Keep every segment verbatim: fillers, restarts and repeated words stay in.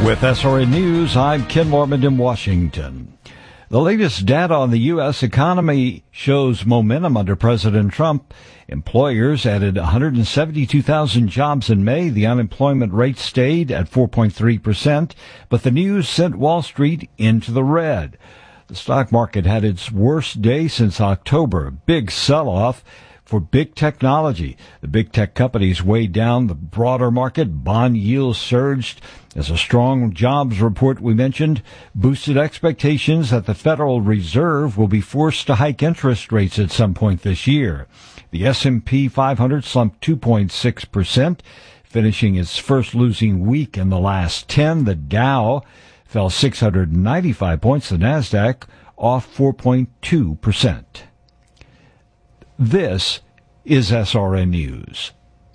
With S R N News, I'm Ken Lorman in Washington. The latest data on the U S economy shows momentum under President Trump. Employers added one hundred seventy-two thousand jobs in May. The unemployment rate stayed at four point three percent, but the news sent Wall Street into the red. The stock market had its worst day since October, a big sell-off for big technology. The big tech companies weighed down the broader market. Bond yields surged as a strong jobs report we mentioned boosted expectations that the Federal Reserve will be forced to hike interest rates at some point this year. The S and P five hundred slumped two point six percent, finishing its first losing week in the last ten. The Dow fell six hundred ninety-five points. The Nasdaq off four point two percent. This is S R N News.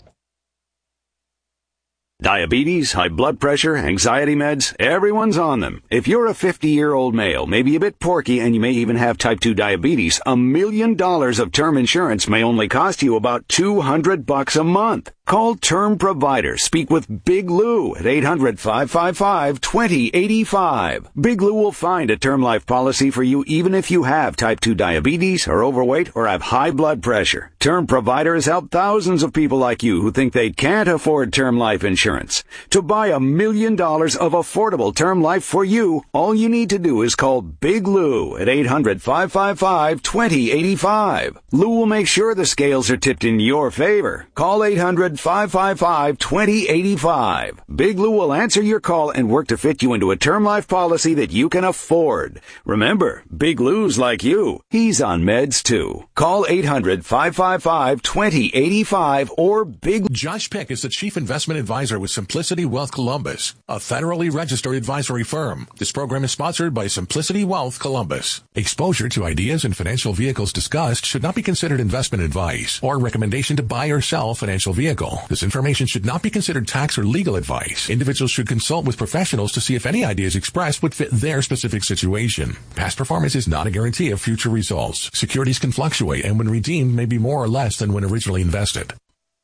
Diabetes, high blood pressure, anxiety meds, everyone's on them. If you're a fifty-year-old male, maybe a bit porky, and you may even have type two diabetes, a million dollars of term insurance may only cost you about two hundred bucks a month. Call Term Provider. Speak with Big Lou at eight hundred, five five five, two zero eight five. Big Lou will find a term life policy for you even if you have type two diabetes, are overweight, or have high blood pressure. Term Provider has helped thousands of people like you who think they can't afford term life insurance. To buy a million dollars of affordable term life for you, all you need to do is call Big Lou at eight hundred, five five five, two zero eight five. Lou will make sure the scales are tipped in your favor. Call eight hundred, five five five, two zero eight five. Big Lou will answer your call and work to fit you into a term life policy that you can afford. Remember, Big Lou's like you. He's on meds too. Call eight hundred, five five five, two zero eight five or Big... Josh Pick is the Chief Investment Advisor with Simplicity Wealth Columbus, a federally registered advisory firm. This program is sponsored by Simplicity Wealth Columbus. Exposure to ideas and financial vehicles discussed should not be considered investment advice or recommendation to buy or sell a financial vehicle. This information should not be considered tax or legal advice. Individuals should consult with professionals to see if any ideas expressed would fit their specific situation. Past performance is not a guarantee of future results. Securities can fluctuate and when redeemed may be more or less than when originally invested.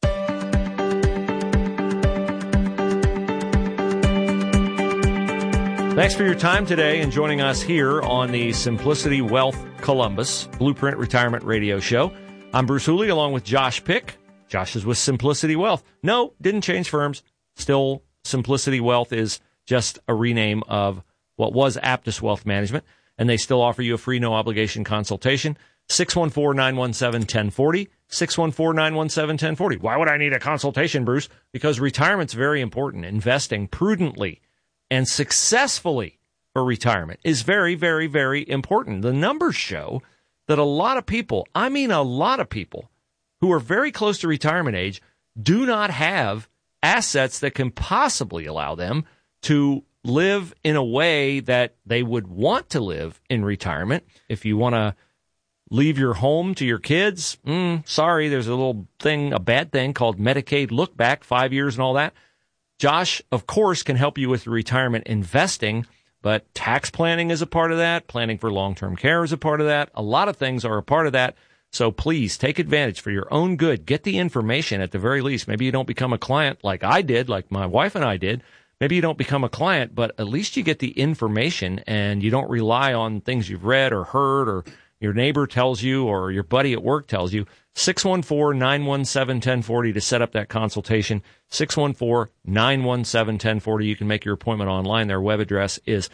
Thanks for your time today and joining us here on the Simplicity Wealth Columbus Blueprint Retirement Radio Show. I'm Bruce Hooley along with Josh Pick. Josh is with Simplicity Wealth. No, didn't change firms. Still, Simplicity Wealth is just a rename of what was Aptus Wealth Management, and they still offer you a free no-obligation consultation. six one four, nine one seven, one zero four zero, six one four, nine one seven, one zero four zero. Why would I need a consultation, Bruce? Because retirement's very important. Investing prudently and successfully for retirement is very, very, very important. The numbers show that a lot of people, I mean a lot of people, who are very close to retirement age do not have assets that can possibly allow them to live in a way that they would want to live in retirement. If you want to leave your home to your kids, mm, sorry, there's a little thing, a bad thing called Medicaid look back, five years and all that. Josh, of course, can help you with retirement investing, but tax planning is a part of that. Planning for long-term care is a part of that. A lot of things are a part of that. So please take advantage for your own good. Get the information at the very least. Maybe you don't become a client like I did, like my wife and I did. Maybe you don't become a client, but at least you get the information and you don't rely on things you've read or heard or your neighbor tells you or your buddy at work tells you. six one four, nine one seven, one zero four zero to set up that consultation. six one four, nine one seven, one zero four zero. You can make your appointment online. Their web address is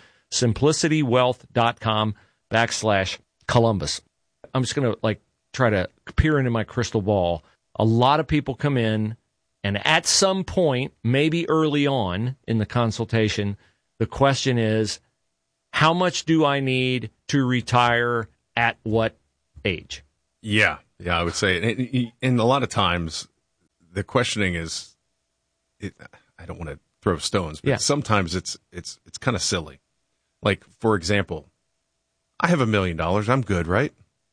simplicitywealth.com backslash Columbus. I'm just going to like try to peer into my crystal ball. A lot of people come in, and at some point, maybe early on in the consultation, the question is, how much do I need to retire at what age? Yeah, yeah, I would say. And, and a lot of times, the questioning is, it, I don't want to throw stones, but yeah. sometimes it's it's it's kind of silly. Like, for example, I have a million dollars. I'm good, right?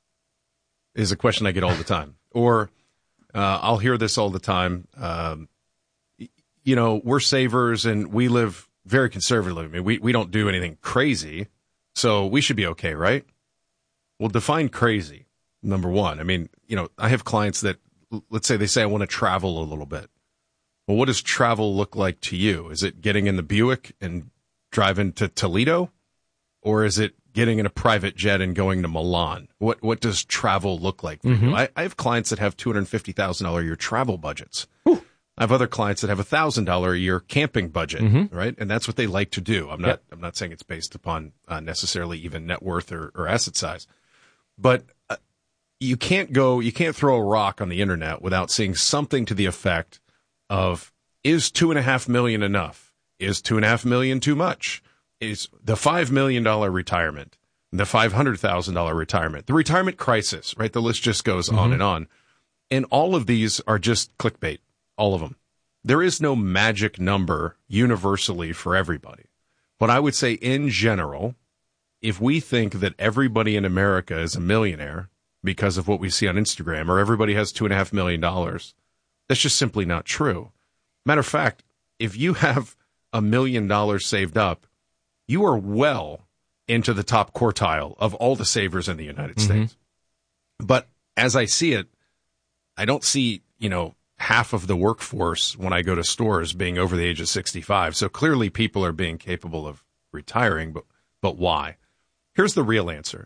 Is a question I get all the time. Or uh, I'll hear this all the time. Um, you know, we're savers and we live very conservatively. I mean, we, we don't do anything crazy, so we should be okay, right? Well, define crazy, number one. I mean, you know, I have clients that, let's say they say, I want to travel a little bit. Well, what does travel look like to you? Is it getting in the Buick and driving to Toledo, or is it getting in a private jet and going to Milan? What what does travel look like for mm-hmm. you? I, I have clients that have two hundred fifty thousand dollars a year travel budgets. Whew. I have other clients that have a one thousand dollars a year camping budget, mm-hmm. right? And that's what they like to do. I'm not yep. I'm not saying it's based upon uh, necessarily even net worth or, or asset size. But uh, you can't go, you can't throw a rock on the internet without seeing something to the effect of, is two and a half million enough? Is two and a half million too much? Is the five million dollars retirement, the five hundred thousand dollars retirement, the retirement crisis, right? The list just goes mm-hmm. on and on. And all of these are just clickbait, all of them. There is no magic number universally for everybody. But I would say in general, if we think that everybody in America is a millionaire because of what we see on Instagram, or everybody has two and a half million dollars, that's just simply not true. Matter of fact, if you have a million dollars saved up, you are well into the top quartile of all the savers in the United mm-hmm. States. But as I see it, I don't see, you know, half of the workforce when I go to stores being over the age of sixty-five. So clearly people are being capable of retiring, but but why? Here's the real answer.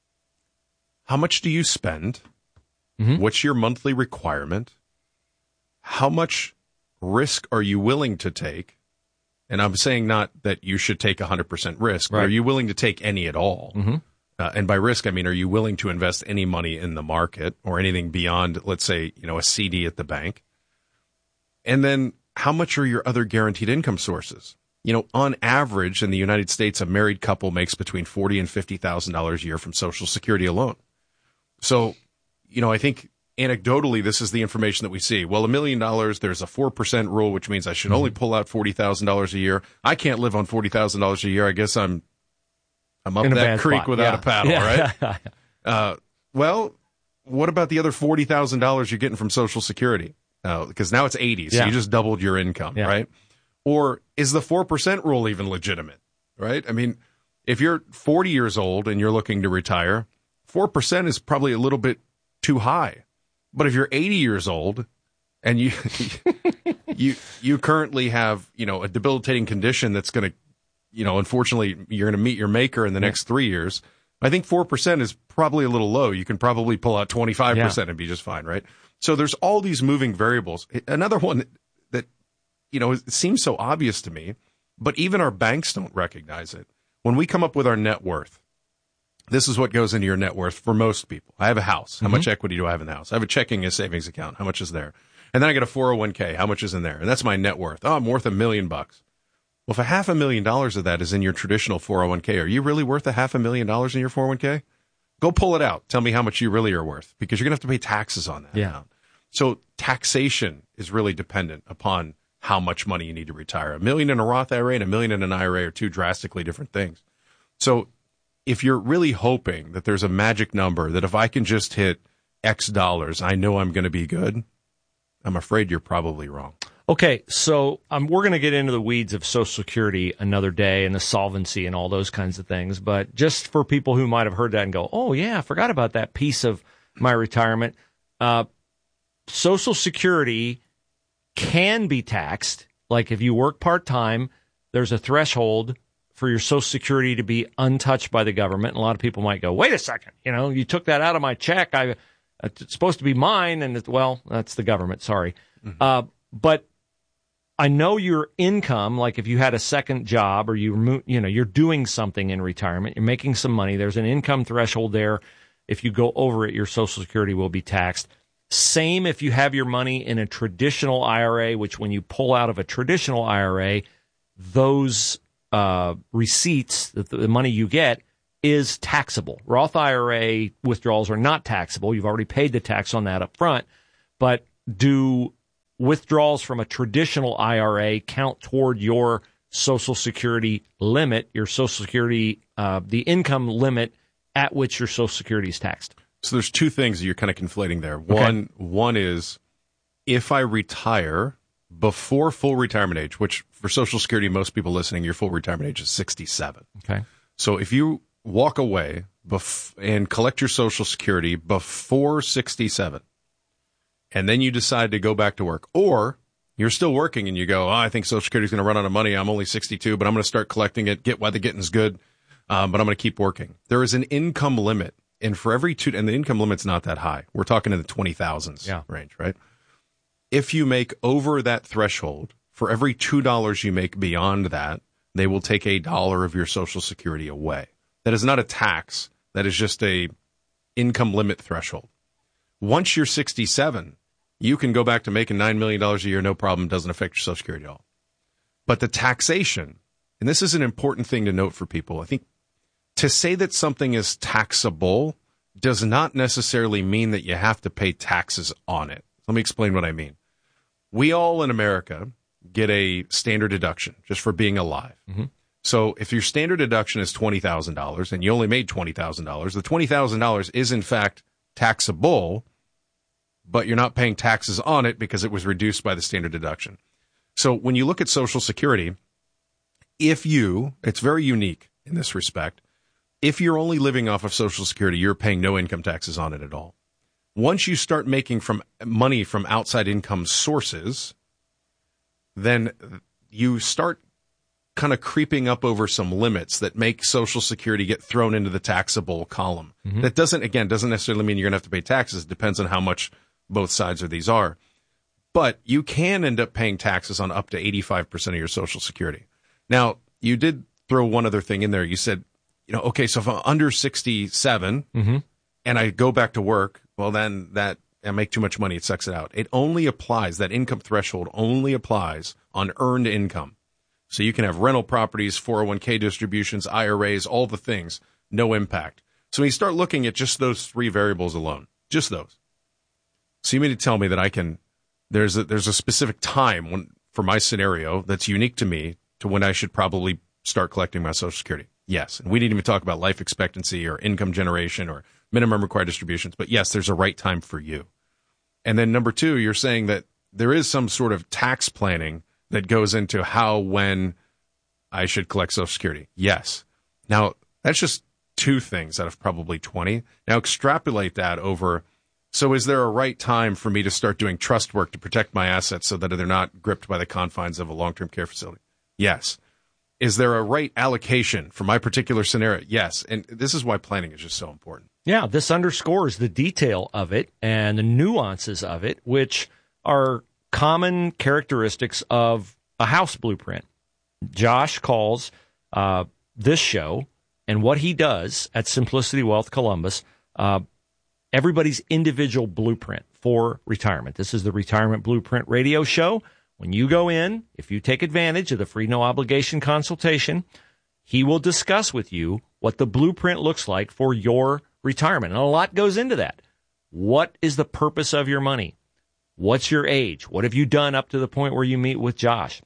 How much do you spend? Mm-hmm. What's your monthly requirement? How much risk are you willing to take? And I'm saying not that you should take one hundred percent risk, right. but are you willing to take any at all? Mm-hmm. Uh, and by risk, I mean, are you willing to invest any money in the market or anything beyond, let's say, you know, a C D at the bank? And then how much are your other guaranteed income sources? You know, on average in the United States, a married couple makes between forty thousand dollars and fifty thousand dollars a year from Social Security alone. So, you know, I think anecdotally, this is the information that we see. Well, a million dollars, there's a four percent rule, which means I should only pull out forty thousand dollars a year. I can't live on forty thousand dollars a year. I guess I'm I'm up that creek spot. without yeah. a paddle, yeah. right? uh, well, what about the other forty thousand dollars you're getting from Social Security? Uh, because now it's eighty, so yeah. you just doubled your income, yeah. right? Or is the four percent rule even legitimate, right? I mean, if you're forty years old and you're looking to retire, four percent is probably a little bit too high. But if you're eighty years old and you you you currently have, you know, a debilitating condition that's going to, you know, unfortunately, you're going to meet your maker in the next three years, I think four percent is probably a little low. You can probably pull out twenty-five percent yeah. and be just fine, right? So there's all these moving variables. Another one that, that, you know, it seems so obvious to me, but even our banks don't recognize it. When we come up with our net worth, this is what goes into your net worth for most people. I have a house. How mm-hmm. much equity do I have in the house? I have a checking and savings account. How much is there? And then I get a four oh one k. How much is in there? And that's my net worth. Oh, I'm worth a million bucks. Well, if a half a million dollars of that is in your traditional four oh one k, are you really worth a half a million dollars in your four oh one k? Go pull it out. Tell me how much you really are worth, because you're going to have to pay taxes on that yeah. amount. So taxation is really dependent upon how much money you need to retire. A million in a Roth I R A and a million in an I R A are two drastically different things. So if you're really hoping that there's a magic number, that if I can just hit X dollars, I know I'm going to be good, I'm afraid you're probably wrong. Okay, so um, we're going to get into the weeds of Social Security another day and the solvency and all those kinds of things. But just for people who might have heard that and go, oh, yeah, I forgot about that piece of my retirement. Uh, Social Security can be taxed. Like if you work part-time, there's a threshold for your Social Security to be untouched by the government. And a lot of people might go, wait a second, you know, you took that out of my check. I, it's supposed to be mine. And, it, well, that's the government. Sorry. Mm-hmm. Uh, but I know your income, like if you had a second job or you, you know, you're doing something in retirement, you're making some money, there's an income threshold there. If you go over it, your Social Security will be taxed. Same if you have your money in a traditional I R A, which when you pull out of a traditional I R A, those uh, receipts, the, the money you get, is taxable. Roth I R A withdrawals are not taxable. You've already paid the tax on that up front. But do withdrawals from a traditional I R A count toward your Social Security limit, your Social Security, uh, the income limit at which your Social Security is taxed? So there's two things that you're kind of conflating there. One, okay. one is if I retire before full retirement age, which for Social Security, most people listening, your full retirement age is sixty-seven. Okay. So if you walk away bef- and collect your Social Security before sixty-seven, and then you decide to go back to work, or You're still working and you go, oh, I think Social Security is going to run out of money. I'm only sixty-two, but I'm going to start collecting it, get why the getting's good, um, but I'm going to keep working. There is an income limit, and for every two, and the income limit's not that high. We're talking in the twenty thousands yeah. range, right? If you make over that threshold, for every two dollars you make beyond that, they will take a dollar of your Social Security away. That is not a tax. That is just a income limit threshold. Once you're sixty-seven, you can go back to making nine million dollars a year, no problem, doesn't affect your Social Security at all. But the taxation, and this is an important thing to note for people, I think to say that something is taxable does not necessarily mean that you have to pay taxes on it. Let me explain what I mean. We all in America get a standard deduction just for being alive. Mm-hmm. So if your standard deduction is twenty thousand dollars and you only made twenty thousand dollars, the twenty thousand dollars is in fact taxable, but you're not paying taxes on it because it was reduced by the standard deduction. So when you look at Social Security, if you, it's very unique in this respect, if you're only living off of Social Security, you're paying no income taxes on it at all. Once you start making from money from outside income sources, then you start kind of creeping up over some limits that make Social Security get thrown into the taxable column. Mm-hmm. That doesn't, again, doesn't necessarily mean you're going to have to pay taxes. It depends on how much both sides of these are. But you can end up paying taxes on up to eighty-five percent of your Social Security. Now, you did throw one other thing in there. You said, you know, okay, so if I'm under sixty-seven mm-hmm. and I go back to work, well, then that I make too much money. It sucks it out. It only applies, that income threshold only applies on earned income. So you can have rental properties, four oh one k distributions, I R As, all the things, no impact. So when you start looking at just those three variables alone, just those. So you mean to tell me that I can, there's a, there's a specific time when, for my scenario that's unique to me to when I should probably start collecting my Social Security? Yes. And we didn't even talk about life expectancy or income generation or minimum required distributions. But yes, there's a right time for you. And then number two, you're saying that there is some sort of tax planning that goes into how, when I should collect Social Security. Yes. Now, that's just two things out of probably twenty. Now, extrapolate that over. So is there a right time for me to start doing trust work to protect my assets so that they're not gripped by the confines of a long-term care facility? Yes. Is there a right allocation for my particular scenario? Yes. And this is why planning is just so important. Yeah, this underscores the detail of it and the nuances of it, which are common characteristics of a house blueprint. Josh calls uh, this show and what he does at Simplicity Wealth Columbus uh, everybody's individual blueprint for retirement. This is the Retirement Blueprint Radio Show. When you go in, if you take advantage of the free no obligation consultation, he will discuss with you what the blueprint looks like for your retirement. And a lot goes into that. What is the purpose of your money? What's your age? What have you done up to the point where you meet with Josh?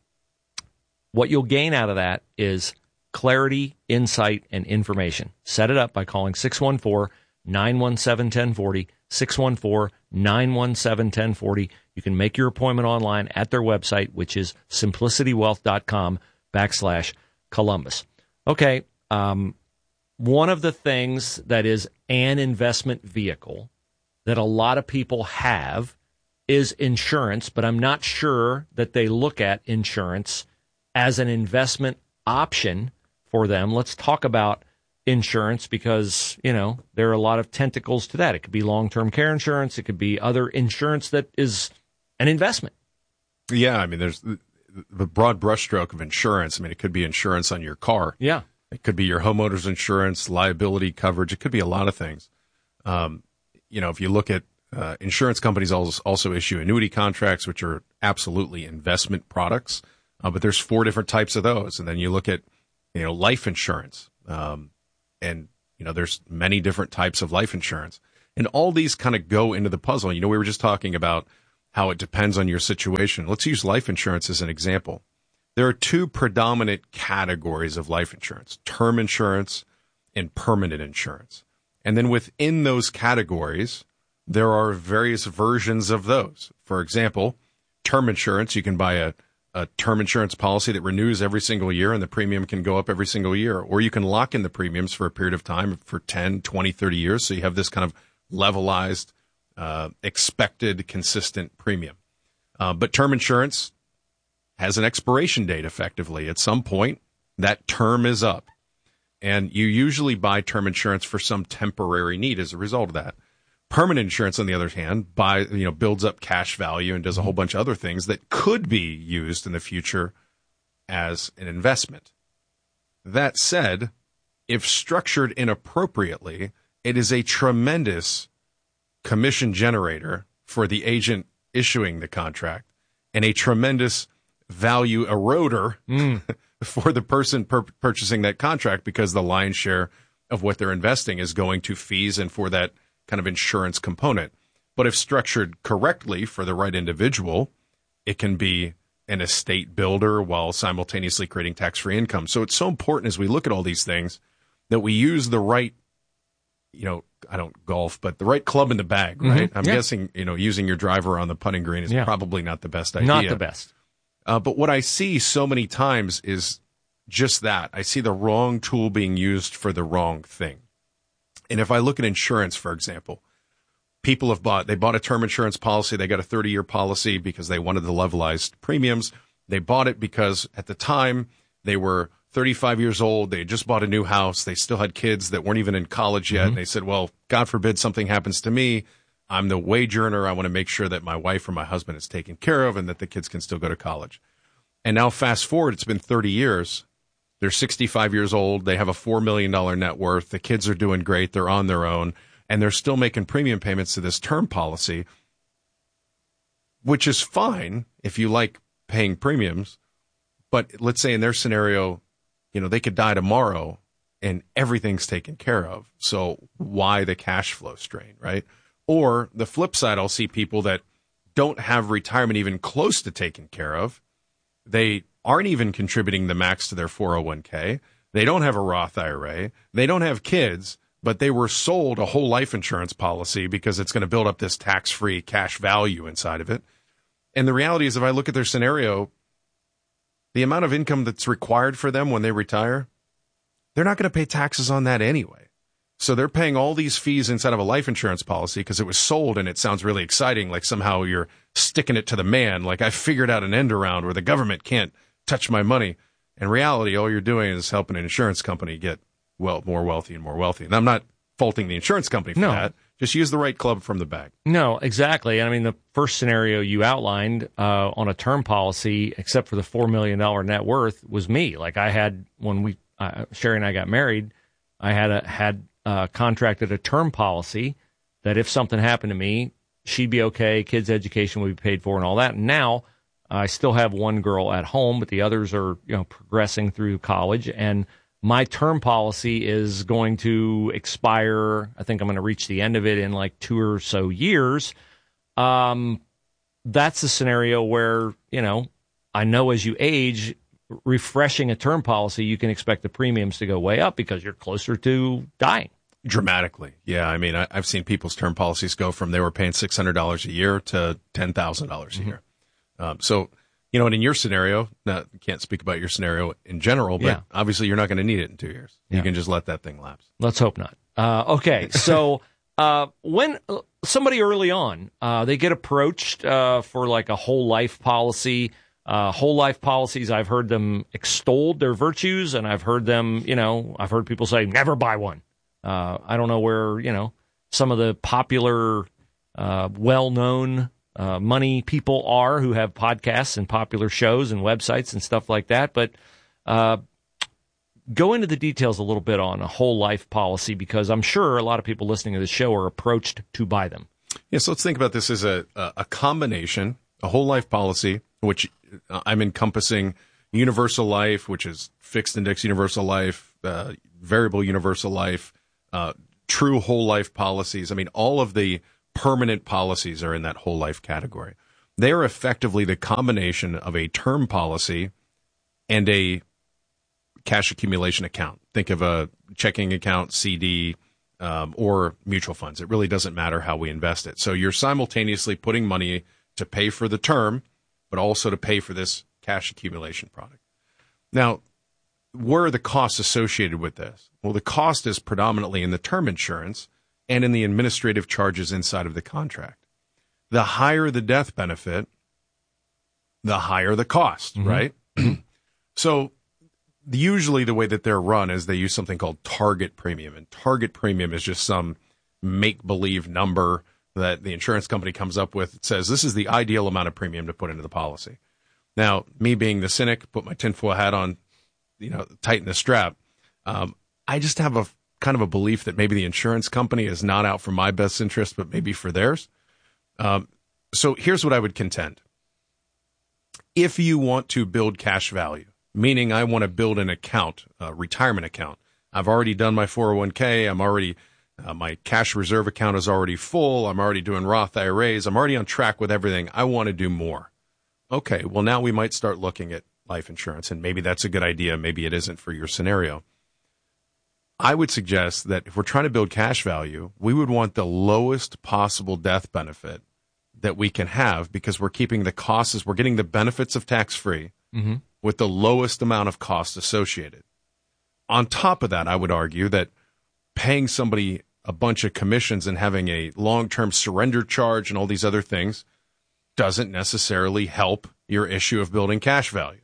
What you'll gain out of that is clarity, insight, and information. Set it up by calling six one four, nine one seven, one zero four zero, six one four, nine one seven, one zero four zero. You can make your appointment online at their website, which is simplicitywealth.com backslash Columbus. Okay, um, one of the things that is an investment vehicle that a lot of people have is insurance, but I'm not sure that they look at insurance as an investment option for them. Let's talk about insurance because, you know, there are a lot of tentacles to that. It could be long-term care insurance. It could be other insurance that is an investment. Yeah, I mean, there's the, the broad brushstroke of insurance. I mean, it could be insurance on your car. Yeah. It could be your homeowner's insurance, liability coverage. It could be a lot of things. Um, you know, if you look at uh, insurance companies also, also issue annuity contracts, which are absolutely investment products. Uh, but there's four different types of those. And then you look at, you know, life insurance. Um, and, you know, there's many different types of life insurance. And all these kind of go into the puzzle. You know, we were just talking about how it depends on your situation. Let's use life insurance as an example. There are two predominant categories of life insurance, term insurance and permanent insurance. And then within those categories, there are various versions of those. For example, term insurance, you can buy a, a term insurance policy that renews every single year and the premium can go up every single year. Or you can lock in the premiums for a period of time for ten, twenty, thirty years. So you have this kind of levelized, uh, expected, consistent premium. Uh, but term insurance, has an expiration date effectively. At some point, that term is up. And you usually buy term insurance for some temporary need as a result of that. Permanent insurance, on the other hand, buy, you know, builds up cash value and does a whole bunch of other things that could be used in the future as an investment. That said, if structured inappropriately, it is a tremendous commission generator for the agent issuing the contract and a tremendous value eroder mm. for the person per- purchasing that contract, because the lion's share of what they're investing is going to fees and for that kind of insurance component. But if structured correctly for the right individual, it can be an estate builder while simultaneously creating tax-free income. So it's so important as we look at all these things that we use the right, you know, I don't golf, but the right club in the bag, right? Mm-hmm. I'm yeah. guessing, you know, using your driver on the putting green is yeah. probably not the best idea. Not the best. Uh, but what I see so many times is just that. I see the wrong tool being used for the wrong thing. And if I look at insurance, for example, people have bought, they bought a term insurance policy. They got a thirty-year policy because they wanted the levelized premiums. They bought it because at the time they were thirty-five years old. They had just bought a new house. They still had kids that weren't even in college yet. Mm-hmm. And they said, well, God forbid something happens to me. I'm the wage earner. I want to make sure that my wife or my husband is taken care of and that the kids can still go to college. And now fast forward, it's been thirty years. They're sixty-five years old. They have a four million dollars net worth. The kids are doing great. They're on their own. And they're still making premium payments to this term policy, which is fine if you like paying premiums. But let's say in their scenario, you know, they could die tomorrow and everything's taken care of. So why the cash flow strain, right? Or the flip side, I'll see people that don't have retirement even close to taken care of. They aren't even contributing the max to their four oh one k. They don't have a Roth I R A. They don't have kids, but they were sold a whole life insurance policy because it's going to build up this tax-free cash value inside of it. And the reality is, if I look at their scenario, the amount of income that's required for them when they retire, they're not going to pay taxes on that anyway. So they're paying all these fees inside of a life insurance policy because it was sold and it sounds really exciting, like somehow you're sticking it to the man, like I figured out an end around where the government can't touch my money. In reality, all you're doing is helping an insurance company get well more wealthy and more wealthy. And I'm not faulting the insurance company for no. that. Just use the right club from the bag. No, exactly. I mean, the first scenario you outlined uh, on a term policy, except for the four million dollars net worth, was me. Like I had, when we, uh, Sherry and I got married, I had a, had uh, contracted a term policy that if something happened to me, she'd be okay, kids' education would be paid for and all that. And now I still have one girl at home, but the others are, you know, progressing through college. And my term policy is going to expire. I think I'm going to reach the end of it in like two or so years. Um, that's a scenario where, you know, I know as you age, refreshing a term policy, you can expect the premiums to go way up because you're closer to dying. Dramatically. Yeah. I mean, I, I've seen people's term policies go from they were paying six hundred dollars a year to ten thousand dollars a mm-hmm. year. Um, so, you know, and in your scenario, now, I can't speak about your scenario in general, but yeah. obviously you're not going to need it in two years. Yeah. You can just let that thing lapse. Let's hope not. Uh, okay. So uh, when somebody early on, uh, they get approached uh, for like a whole life policy, uh, whole life policies, I've heard them extolled their virtues, and I've heard them, you know, I've heard people say, never buy one. Uh, I don't know where, you know, some of the popular, uh, well-known Uh, money people are who have podcasts and popular shows and websites and stuff like that. But uh, go into the details a little bit on a whole life policy, because I'm sure a lot of people listening to this show are approached to buy them. Yes, let's think about this as a, a combination, a whole life policy, which I'm encompassing universal life, which is fixed index universal life, uh, variable universal life, uh, true whole life policies. I mean, all of the permanent policies are in that whole life category. They are effectively the combination of a term policy and a cash accumulation account. Think of a checking account, C D, um, or mutual funds. It really doesn't matter how we invest it. So you're simultaneously putting money to pay for the term, but also to pay for this cash accumulation product. Now, where are the costs associated with this? Well, the cost is predominantly in the term insurance and in the administrative charges inside of the contract. The higher the death benefit, the higher the cost, mm-hmm. right? So usually the way that they're run is they use something called target premium, and target premium is just some make-believe number that the insurance company comes up with. It says this is the ideal amount of premium to put into the policy. Now, me being the cynic, put my tinfoil hat on, you know, tighten the strap. Um, I just have a kind of a belief that maybe the insurance company is not out for my best interest, but maybe for theirs. Um, so here's what I would contend. If you want to build cash value, meaning I want to build an account, a retirement account, I've already done my four oh one k. I'm already, uh, my cash reserve account is already full. I'm already doing Roth I R As. I'm already on track with everything. I want to do more. Okay, well, now we might start looking at life insurance, and maybe that's a good idea. Maybe it isn't for your scenario. I would suggest that if we're trying to build cash value, we would want the lowest possible death benefit that we can have, because we're keeping the costs, we're getting the benefits of tax-free mm-hmm. with the lowest amount of cost associated. On top of that, I would argue that paying somebody a bunch of commissions and having a long-term surrender charge and all these other things doesn't necessarily help your issue of building cash value.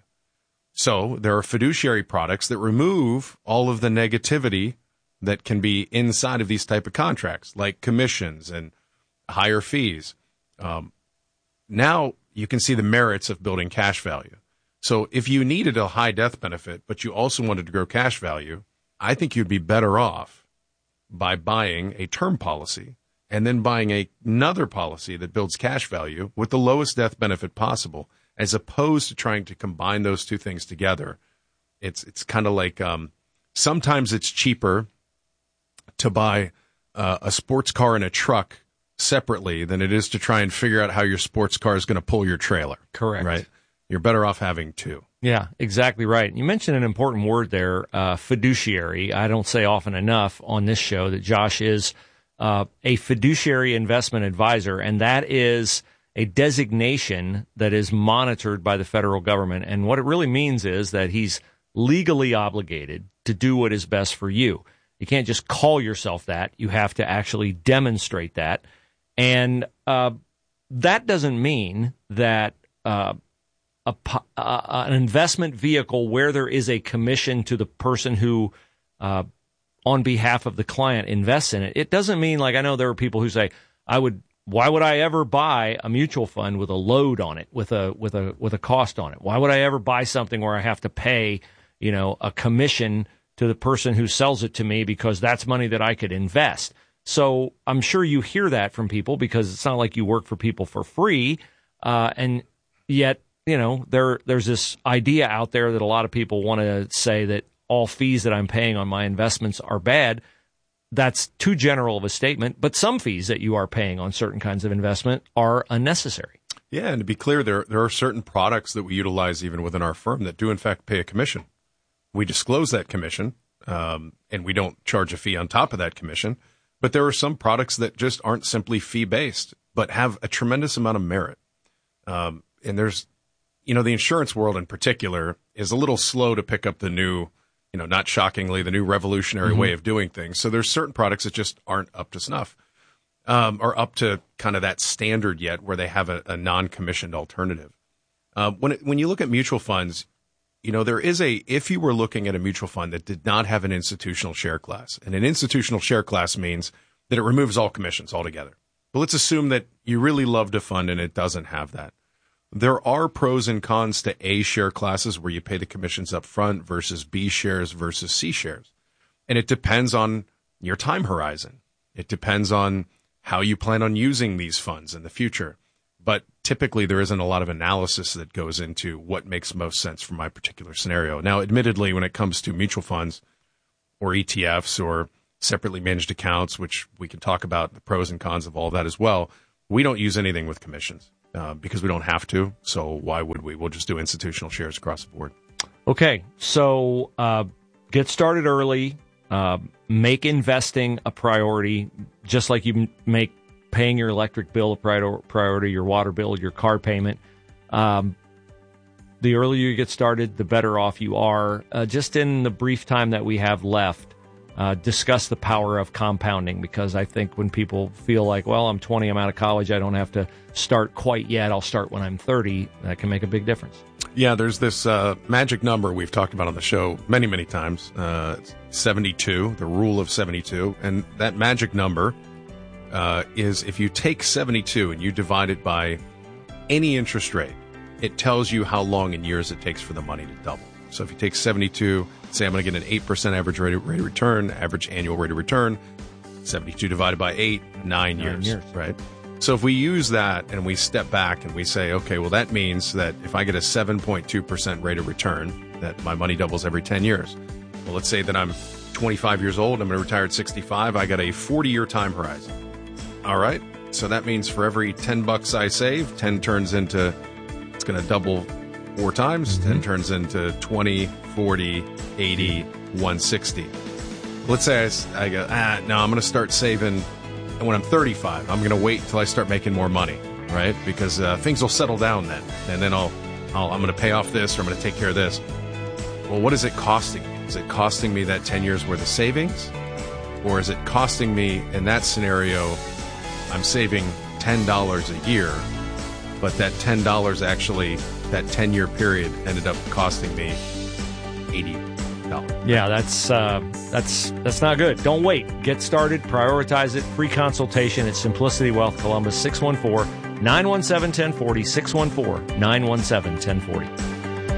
So there are fiduciary products that remove all of the negativity that can be inside of these type of contracts, like commissions and higher fees. Um, now you can see the merits of building cash value. So if you needed a high death benefit, but you also wanted to grow cash value, I think you'd be better off by buying a term policy and then buying a, another policy that builds cash value with the lowest death benefit possible, as opposed to trying to combine those two things together. It's it's kind of like um, sometimes it's cheaper to buy uh, a sports car and a truck separately than it is to try and figure out how your sports car is going to pull your trailer. Correct. Right? You're better off having two. Yeah, exactly right. You mentioned an important word there, uh, fiduciary. I don't say often enough on this show that Josh is uh, a fiduciary investment advisor, and that is a designation that is monitored by the federal government. And what it really means is that he's legally obligated to do what is best for you. You can't just call yourself that. You have to actually demonstrate that. And uh, that doesn't mean that uh, a, uh, an investment vehicle where there is a commission to the person who, uh, on behalf of the client, invests in it, it doesn't mean, like, I know there are people who say, I would, why would I ever buy a mutual fund with a load on it, with a with a with a cost on it? Why would I ever buy something where I have to pay, you know, a commission to the person who sells it to me, because that's money that I could invest? So I'm sure you hear that from people, because it's not like you work for people for free. Uh, and yet, you know, there there's this idea out there that a lot of people want to say that all fees that I'm paying on my investments are bad. That's too general of a statement, but some fees that you are paying on certain kinds of investment are unnecessary. Yeah, and to be clear, there there are certain products that we utilize even within our firm that do in fact pay a commission. We disclose that commission, um, and we don't charge a fee on top of that commission. But there are some products that just aren't simply fee-based, but have a tremendous amount of merit. Um, and there's, you know, the insurance world in particular is a little slow to pick up the new, you know, not shockingly, the new revolutionary mm-hmm. way of doing things. So there's certain products that just aren't up to snuff, um, or up to kind of that standard yet, where they have a, a non-commissioned alternative. Uh, when it, when you look at mutual funds, you know, there is a, if you were looking at a mutual fund that did not have an institutional share class, and an institutional share class means that it removes all commissions altogether. But let's assume that you really loved a fund and it doesn't have that. There are pros and cons to A share classes where you pay the commissions up front versus B shares versus C shares. And it depends on your time horizon. It depends on how you plan on using these funds in the future. But typically there isn't a lot of analysis that goes into what makes most sense for my particular scenario. Now, admittedly, when it comes to mutual funds or E T Fs or separately managed accounts, which we can talk about the pros and cons of all that as well, we don't use anything with commissions. Uh, because we don't have to, so why would we? We'll just do institutional shares across the board. Okay, so uh, get started early. Uh, make investing a priority, just like you make paying your electric bill a priority, your water bill, your car payment. Um, the earlier you get started, the better off you are. Uh, just in the brief time that we have left, uh, discuss the power of compounding, because I think when people feel like, well, I'm twenty, I'm out of college, I don't have to start quite yet, I'll start when I'm thirty, that can make a big difference. Yeah, there's this uh, magic number we've talked about on the show many, many times, uh, seventy-two, the rule of seventy-two, and that magic number uh, is if you take seventy-two and you divide it by any interest rate, it tells you how long in years it takes for the money to double. So if you take seventy-two, say I'm going to get an eight percent average rate of, rate of return, average annual rate of return, seventy-two divided by eight, nine, nine years, years, right? So if we use that and we step back and we say, okay, well, that means that if I get a seven point two percent rate of return, that my money doubles every ten years. Well, let's say that I'm twenty-five years old, I'm going to retire at sixty-five, I got a forty-year time horizon. All right, so that means for every ten bucks I save, ten turns into, it's going to double four times, mm-hmm. ten turns into twenty, forty, eighty, one sixty. Let's say I, I go, ah, no, I'm going to start saving, and when I'm thirty-five, I'm going to wait until I start making more money, right? Because uh, things will settle down then, and then I'll, I'll I'm going to pay off this, or I'm going to take care of this. Well, what is it costing me? Is it costing me that ten years worth of savings? Or is it costing me, in that scenario, I'm saving ten dollars a year, but that ten dollars actually, that ten-year period ended up costing me eighty dollars. Yeah, that's uh, that's that's not good. Don't wait. Get started. Prioritize it. Free consultation at Simplicity Wealth Columbus, six one four, nine one seven, one oh four oh, six one four, nine one seven, one oh four oh.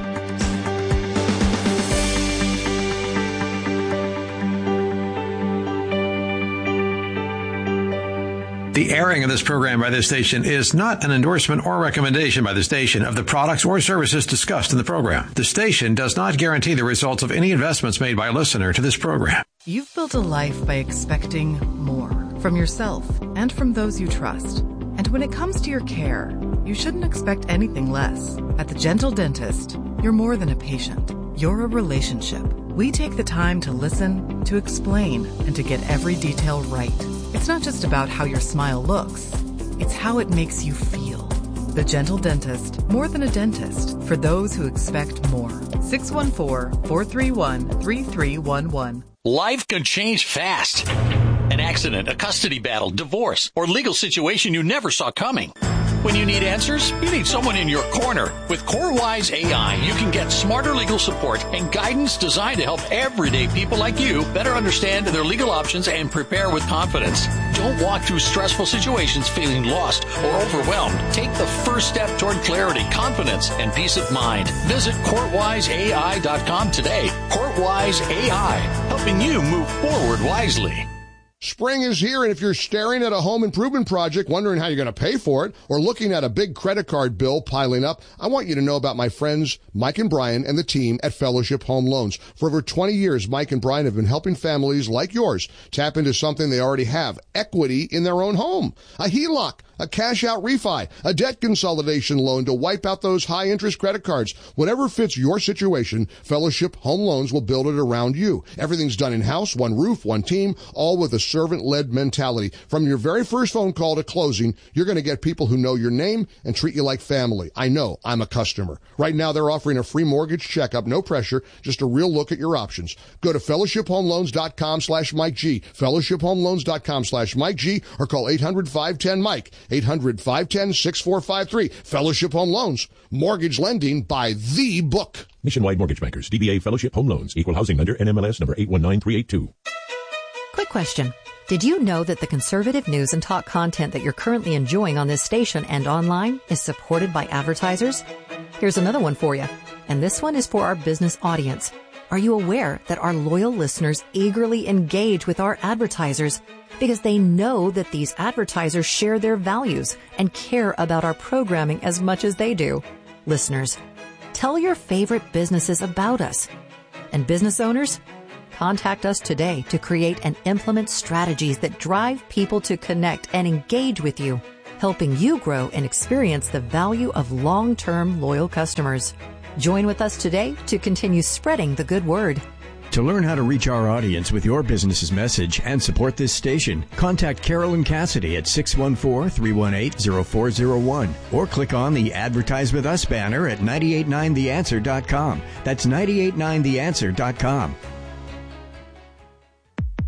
The airing of this program by this station is not an endorsement or recommendation by the station of the products or services discussed in the program. The station does not guarantee the results of any investments made by a listener to this program. You've built a life by expecting more from yourself and from those you trust. And when it comes to your care, you shouldn't expect anything less. At The Gentle Dentist, you're more than a patient. You're a relationship. We take the time to listen, to explain, and to get every detail right. It's not just about how your smile looks. It's how it makes you feel. The Gentle Dentist, more than a dentist, for those who expect more. six one four, four three one, three three one one. Life can change fast. An accident, a custody battle, divorce, or legal situation you never saw coming. When you need answers, you need someone in your corner. With CoreWise A I, you can get smarter legal support and guidance designed to help everyday people like you better understand their legal options and prepare with confidence. Don't walk through stressful situations feeling lost or overwhelmed. Take the first step toward clarity, confidence, and peace of mind. Visit court wise A I dot com today. CourtWise A I, helping you move forward wisely. Spring is here, and if you're staring at a home improvement project, wondering how you're going to pay for it, or looking at a big credit card bill piling up, I want you to know about my friends Mike and Brian and the team at Fellowship Home Loans. For over twenty years, Mike and Brian have been helping families like yours tap into something they already have, equity in their own home. A H E L O C, a cash-out refi, a debt consolidation loan to wipe out those high-interest credit cards. Whatever fits your situation, Fellowship Home Loans will build it around you. Everything's done in-house, one roof, one team, all with a servant-led mentality. From your very first phone call to closing, you're going to get people who know your name and treat you like family. I know. I'm a customer. Right now, they're offering a free mortgage checkup, no pressure, just a real look at your options. Go to fellowship home loans dot com slash Mike G, fellowship home loans dot com slash Mike G, or call eight hundred, five one zero, Mike, eight hundred, five one zero, six four five three. Fellowship Home Loans. Mortgage lending by the book. Nationwide Mortgage Bankers, D B A Fellowship Home Loans, Equal Housing Lender, N M L S number eight one nine three eight two. Quick question. Did you know that the conservative news and talk content that you're currently enjoying on this station and online is supported by advertisers? Here's another one for you. And this one is for our business audience. Are you aware that our loyal listeners eagerly engage with our advertisers because they know that these advertisers share their values and care about our programming as much as they do? Listeners, tell your favorite businesses about us. And business owners, contact us today to create and implement strategies that drive people to connect and engage with you, helping you grow and experience the value of long-term loyal customers. Join with us today to continue spreading the good word. To learn how to reach our audience with your business's message and support this station, contact Carolyn Cassidy at six one four, three one eight, zero four zero one or click on the Advertise With Us banner at nine eight nine the answer dot com. That's nine eight nine the answer dot com.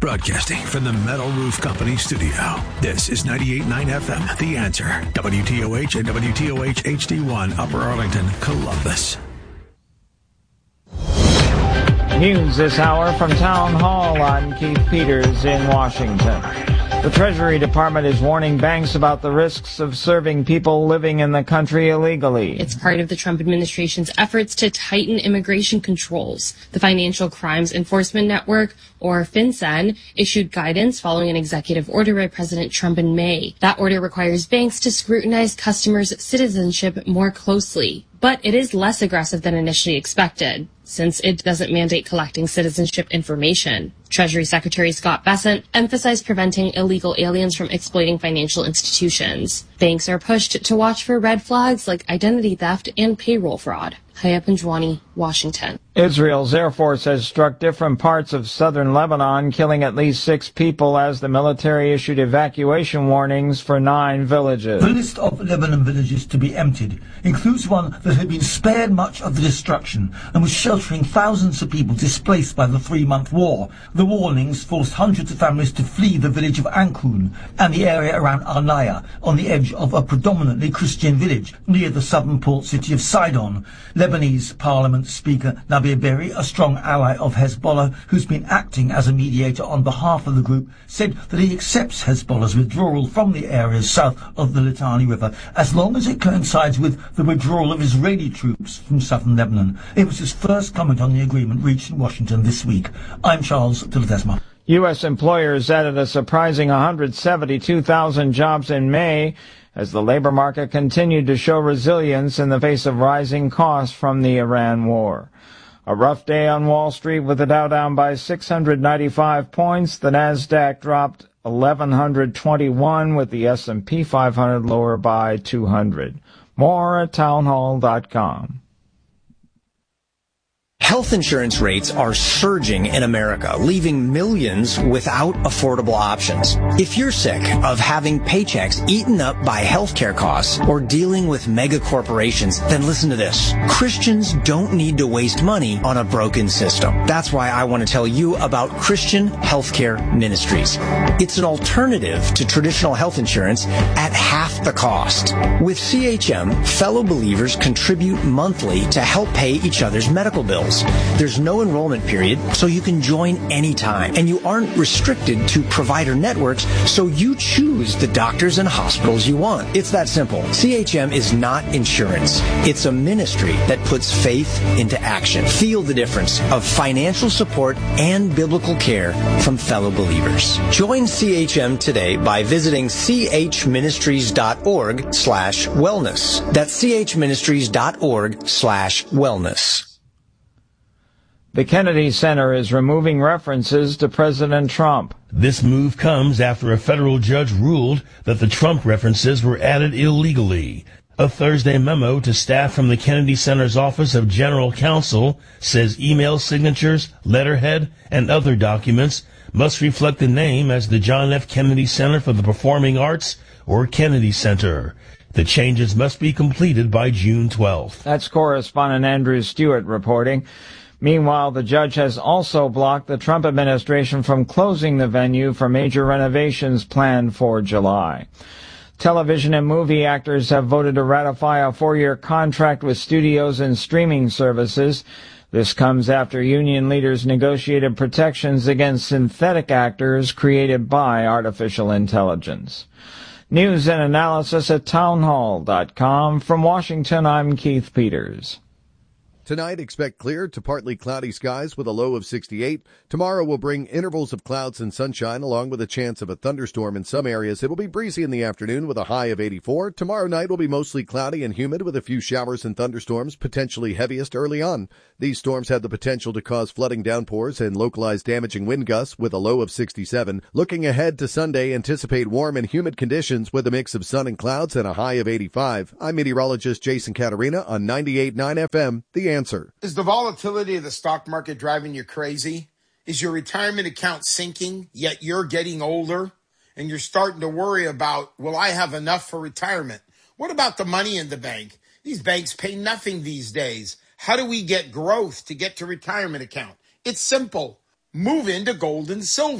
Broadcasting from the Metal Roof Company studio, this is ninety-eight point nine F M, The Answer, W T O H and W T O H H D one, Upper Arlington, Columbus. News this hour from Town Hall. I'm Keith Peters in Washington. The Treasury Department is warning banks about the risks of serving people living in the country illegally. It's part of the Trump administration's efforts to tighten immigration controls. The Financial Crimes Enforcement Network, or FinCEN, issued guidance following an executive order by President Trump in May. That order requires banks to scrutinize customers' citizenship more closely. But it is less aggressive than initially expected, since it doesn't mandate collecting citizenship information. Treasury Secretary Scott Bessent emphasized preventing illegal aliens from exploiting financial institutions. Banks are pushed to watch for red flags like identity theft and payroll fraud. Haya Panjwani, Washington. Israel's Air Force has struck different parts of southern Lebanon, killing at least six people as the military issued evacuation warnings for nine villages. The list of Lebanon villages to be emptied includes one that had been spared much of the destruction and was sheltering thousands of people displaced by the three-month war. The warnings forced hundreds of families to flee the village of Ankun and the area around Arnaya, on the edge of a predominantly Christian village near the southern port city of Sidon. Lebanese Parliament Speaker Nabih Berri, a strong ally of Hezbollah who's been acting as a mediator on behalf of the group, said that he accepts Hezbollah's withdrawal from the areas south of the Litani River as long as it coincides with the withdrawal of Israeli troops from southern Lebanon. It was his first comment on the agreement reached in Washington this week. I'm Charles de Ledesma. U S employers added a surprising one hundred seventy-two thousand jobs in May as the labor market continued to show resilience in the face of rising costs from the Iran war. A rough day on Wall Street with the Dow down by six hundred ninety-five points. The Nasdaq dropped eleven twenty-one with the S and P five hundred lower by two hundred. More at townhall dot com. Health insurance rates are surging in America, leaving millions without affordable options. If you're sick of having paychecks eaten up by healthcare costs or dealing with mega corporations, then listen to this. Christians don't need to waste money on a broken system. That's why I want to tell you about Christian Healthcare Ministries. It's an alternative to traditional health insurance at half the cost. With C H M, fellow believers contribute monthly to help pay each other's medical bills. There's no enrollment period, so you can join anytime. And you aren't restricted to provider networks, so you choose the doctors and hospitals you want. It's that simple. C H M is not insurance. It's a ministry that puts faith into action. Feel the difference of financial support and biblical care from fellow believers. Join C H M today by visiting chministries.org slash wellness. That's chministries.org slash wellness. The Kennedy Center is removing references to President Trump. This move comes after a federal judge ruled that the Trump references were added illegally. A Thursday memo to staff from the Kennedy Center's Office of General Counsel says email signatures, letterhead, and other documents must reflect the name as the John F. Kennedy Center for the Performing Arts or Kennedy Center. The changes must be completed by June twelfth. That's correspondent Andrew Stewart reporting. Meanwhile, the judge has also blocked the Trump administration from closing the venue for major renovations planned for July. Television and movie actors have voted to ratify a four-year contract with studios and streaming services. This comes after union leaders negotiated protections against synthetic actors created by artificial intelligence. News and analysis at townhall dot com. From Washington, I'm Keith Peters. Tonight, expect clear to partly cloudy skies with a low of sixty-eight. Tomorrow will bring intervals of clouds and sunshine along with a chance of a thunderstorm in some areas. It will be breezy in the afternoon with a high of eighty-four. Tomorrow night will be mostly cloudy and humid with a few showers and thunderstorms, potentially heaviest early on. These storms have the potential to cause flooding downpours and localized damaging wind gusts with a low of sixty-seven. Looking ahead to Sunday, anticipate warm and humid conditions with a mix of sun and clouds and a high of eighty-five. I'm meteorologist Jason Caterina on ninety-eight point nine F M, The Answer. Is the volatility of the stock market driving you crazy? Is your retirement account sinking, yet you're getting older and you're starting to worry about, will I have enough for retirement? What about the money in the bank? These banks pay nothing these days. How do we get growth to get to retirement account? It's simple. Move into gold and silver.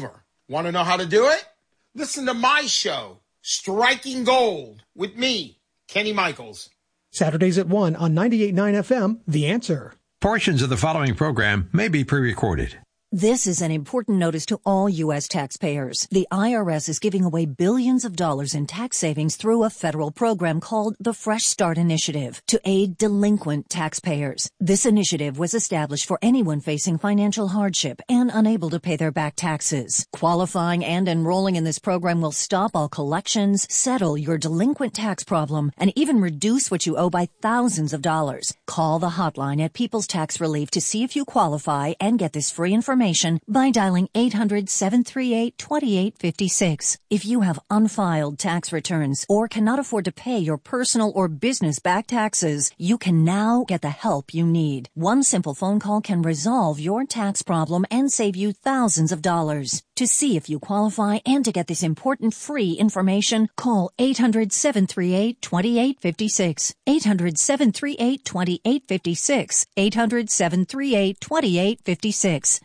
Want to know how to do it? Listen to my show, Striking Gold, with me, Kenny Michaels. Saturdays at one on ninety-eight point nine F M, The Answer. Portions of the following program may be pre-recorded. This is an important notice to all U S taxpayers. The I R S is giving away billions of dollars in tax savings through a federal program called the Fresh Start Initiative to aid delinquent taxpayers. This initiative was established for anyone facing financial hardship and unable to pay their back taxes. Qualifying and enrolling in this program will stop all collections, settle your delinquent tax problem, and even reduce what you owe by thousands of dollars. Call the hotline at People's Tax Relief to see if you qualify and get this free information by dialing eight hundred, seven three eight, two eight five six. If you have unfiled tax returns or cannot afford to pay your personal or business back taxes, you can now get the help you need. One simple phone call can resolve your tax problem and save you thousands of dollars. To see if you qualify and to get this important free information, call eight hundred, seven three eight, two eight five six. eight hundred, seven three eight, two eight five six. eight hundred, seven three eight, two eight five six.